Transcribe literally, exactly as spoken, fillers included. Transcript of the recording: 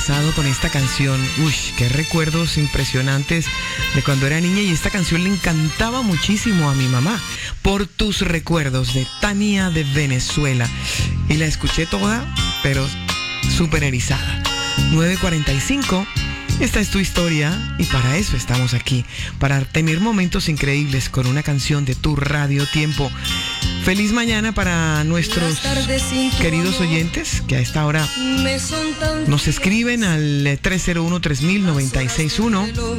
Con esta canción, uy, qué recuerdos impresionantes de cuando era niña, y esta canción le encantaba muchísimo a mi mamá. Por tus recuerdos, de Tania de Venezuela, y la escuché toda, pero súper erizada. nueve cuarenta y cinco. Esta es tu historia y para eso estamos aquí, para tener momentos increíbles con una canción de tu Radio Tiempo. Feliz mañana para nuestros queridos oyentes que a esta hora nos escriben al tres cero uno, tres mil, noventa y seis uno.